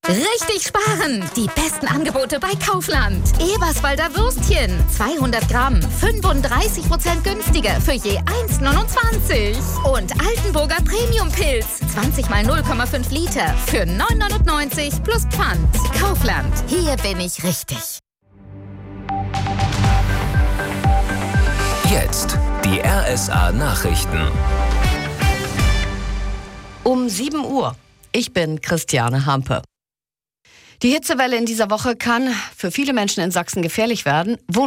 Richtig sparen! Die besten Angebote bei Kaufland. Eberswalder Würstchen, 200 Gramm, 35% günstiger für je 1,29. Und Altenburger Premium-Pilz, 20 mal 0,5 Liter für 9,99 plus Pfand. Kaufland, hier bin ich richtig. Jetzt die RSA-Nachrichten. Um 7 Uhr. Ich bin Christiane Hampe. Die Hitzewelle in dieser Woche kann für viele Menschen in Sachsen gefährlich werden.